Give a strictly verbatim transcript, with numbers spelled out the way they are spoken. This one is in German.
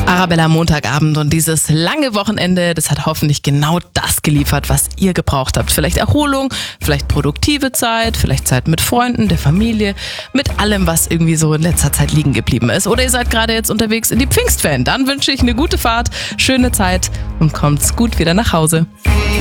Arabella Montagabend und dieses lange Wochenende, das hat hoffentlich genau das geliefert, was ihr gebraucht habt. Vielleicht Erholung, vielleicht produktive Zeit, vielleicht Zeit mit Freunden, der Familie, mit allem, was irgendwie so in letzter Zeit liegen geblieben ist. Oder ihr seid gerade jetzt unterwegs in die Pfingstferien. Dann wünsche ich eine gute Fahrt, schöne Zeit und kommt's gut wieder nach Hause.